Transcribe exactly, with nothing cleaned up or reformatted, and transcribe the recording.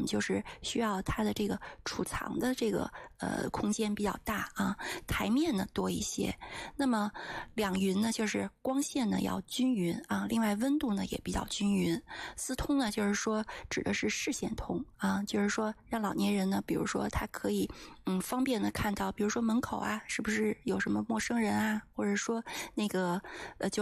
们就是需要它的这个储藏的这个呃空间比较大啊，台面呢多一些。那么两匀呢，就是光线呢要均匀啊，另外温度呢也比较均匀。四通呢，就是说指的是视线通啊，就是说让老年人呢，比如说他可以嗯方便的看到，比如说门口啊是不是有什么陌生人啊，或者说那个呃就